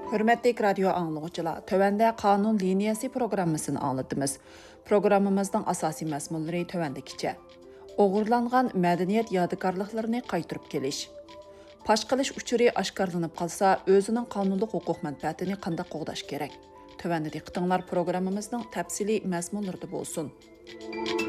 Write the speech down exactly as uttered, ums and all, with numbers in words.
Hürmetli radio anlıqçılar, tövəndə Qanun Liniyası programmasını anlatdımız. Programımızın asasi məzmunları tövəndikiçə. Oğurlanğan mədəniyyət yadigarlıqlarını qaytırıb keliş. Paş qilish uçuri aşkarlanıb qalsa, özünün qanunluq hüquq mənfəətini qandaq qoğdaş gerek. Tövəndə diqqətinizlər proqramımızın təfsili məzmunları bolsun.